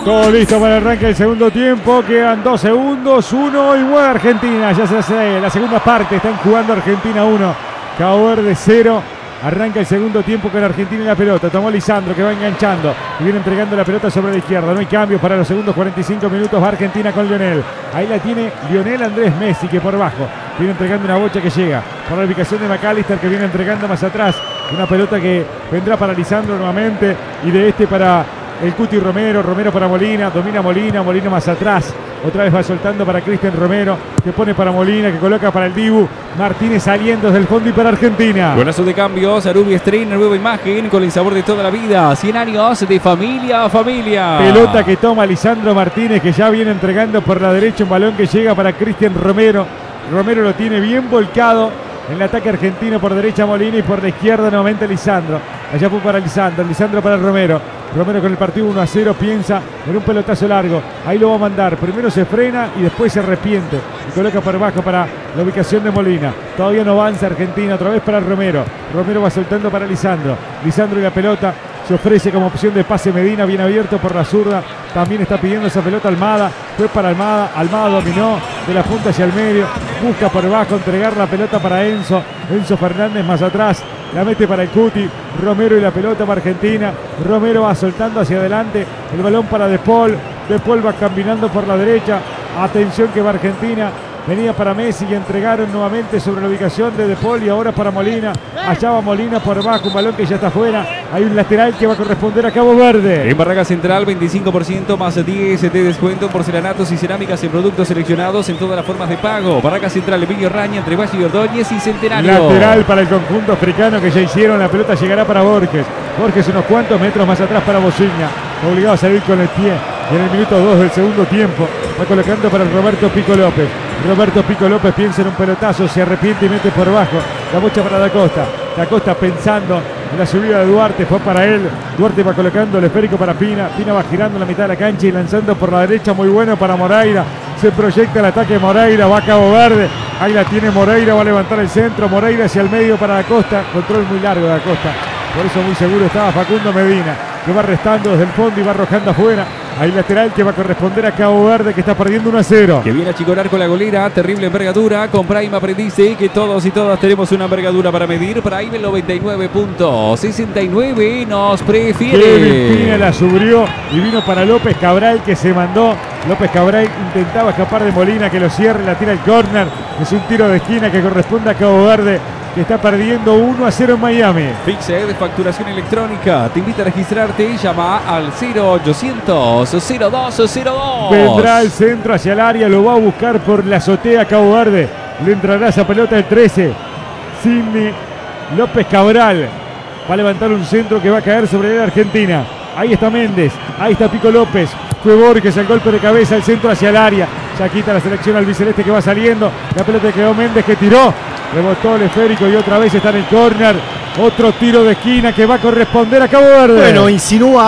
Todo listo para el arranque del segundo tiempo. Quedan 2 segundos, 1 y mueve Argentina. Ya se hace la segunda parte. Están jugando Argentina 1, Cabo Verde 0. Arranca el segundo tiempo con Argentina en la pelota. Tomó Lisandro, que va enganchando y viene entregando la pelota sobre la izquierda. No hay cambio para los segundos 45 minutos. Va Argentina con Lionel. Ahí la tiene Lionel Andrés Messi, que por bajo viene entregando una bocha que llega por la ubicación de McAllister, que viene entregando más atrás. Una pelota que vendrá para Lisandro nuevamente y de este para el Cuti Romero. Romero para Molina. Domina Molina. Molina más atrás. Otra vez va soltando para Cristian Romero, que pone para Molina, que coloca para el Dibu. Martínez saliendo desde el fondo y para Argentina. Buenazo de cambios. Arubi estrena nueva imagen con el sabor de toda la vida. 100 años de familia a familia. Pelota que toma Lisandro Martínez, que ya viene entregando por la derecha un balón que llega para Cristian Romero. Romero lo tiene bien volcado en el ataque argentino. Por derecha Molina y por la izquierda nuevamente Lisandro. Allá fue para Lisandro. Lisandro para Romero. Romero con el partido 1-0 piensa en un pelotazo largo. Ahí lo va a mandar. Primero se frena y después se arrepiente. Y coloca por abajo para la ubicación de Molina. Todavía no avanza Argentina. Otra vez para Romero. Romero va soltando para Lisandro. Lisandro y la pelota. Se ofrece como opción de pase Medina, bien abierto por la zurda. También está pidiendo esa pelota Almada. Fue para Almada. Almada dominó de la punta hacia el medio. Busca por abajo entregar la pelota para Enzo. Enzo Fernández más atrás. La mete para el Cuti. Romero y la pelota para Argentina. Romero va soltando hacia adelante. El balón para De Paul. De Paul va caminando por la derecha. Atención que va Argentina. Venía para Messi y entregaron nuevamente sobre la ubicación de De Paul y ahora para Molina. Allá va Molina por abajo, un balón que ya está afuera. Hay un lateral que va a corresponder a Cabo Verde. En Barraca Central, 25% más 10 de descuento en porcelanatos y cerámicas en productos seleccionados en todas las formas de pago. Barraca Central, Emilio Raña, entre Valle y Ordóñez y Centenario. Lateral para el conjunto africano que ya hicieron. La pelota llegará para Borges. Borges unos cuantos metros más atrás para Bociña. Obligado a salir con el pie. Y en el minuto 2 del segundo tiempo va colocando para Roberto Pico López. Roberto Pico López piensa en un pelotazo, se arrepiente y mete por abajo. La bocha para Da Costa. Da Costa pensando en la subida de Duarte, fue para él. Duarte va colocando el esférico para Pina. Pina va girando la mitad de la cancha y lanzando por la derecha, muy bueno para Moreira. Se proyecta el ataque de Moreira, va a Cabo Verde. Ahí la tiene Moreira, va a levantar el centro. Moreira hacia el medio para Da Costa. Control muy largo de Da Costa. Por eso muy seguro estaba Facundo Medina, que va restando desde el fondo y va arrojando afuera. Hay lateral que va a corresponder a Cabo Verde, que está perdiendo 1-0. Que viene a chicorar con la golera, terrible envergadura. Con Prime aprendiste que todos y todas tenemos una envergadura para medir. Prime el 99.69 nos prefiere. Kevin Pina la subió y vino para López Cabral, que se mandó. López Cabral intentaba escapar de Molina, que lo cierre, la tira el córner. Es un tiro de esquina que corresponde a Cabo Verde, que está perdiendo 1-0 en Miami. Fixed facturación electrónica. Te invita a registrarte. Llama al 0800-0202. Vendrá el centro hacia el área. Lo va a buscar por la azotea Cabo Verde. Le entrará esa pelota el 13. Sidney López Cabral. Va a levantar un centro que va a caer sobre la Argentina. Ahí está Méndez. Ahí está Pico López. Fue Borges el golpe de cabeza. El centro hacia el área. Ya quita la selección albiceleste que va saliendo. La pelota quedó Méndez, que tiró. Rebotó el esférico y otra vez está en el córner. Otro tiro de esquina que va a corresponder a Cabo Verde. Bueno, insinúa